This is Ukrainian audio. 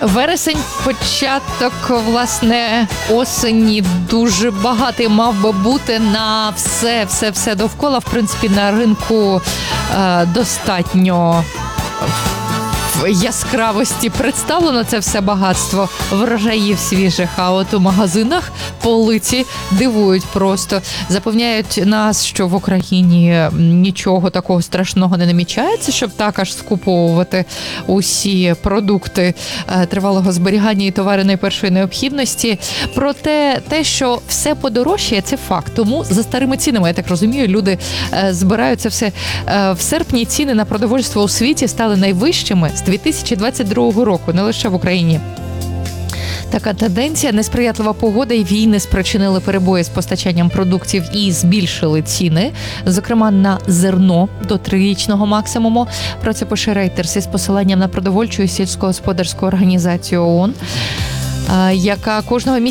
Вересень, початок, власне, осені дуже багатий мав би бути на все довкола. В принципі, на ринку достатньо яскравості представлено це все багатство врожаїв свіжих, а от у магазинах полиці дивують просто. Запевняють нас, що в Україні нічого такого страшного не намічається, щоб так аж скуповувати усі продукти тривалого зберігання і товари найпершої необхідності. Проте те, що все подорожчає, це факт. Тому за старими цінами, я так розумію, люди збирають це все. В серпні ціни на продовольство у світі стали найвищими з 2022 року, не лише в Україні. Така тенденція, несприятлива погода і війни спричинили перебої з постачанням продуктів і збільшили ціни, зокрема на зерно до 3-річного максимуму. Про це пише Reuters із посиланням на продовольчу і сільськогосподарську організацію ООН, яка кожного місяця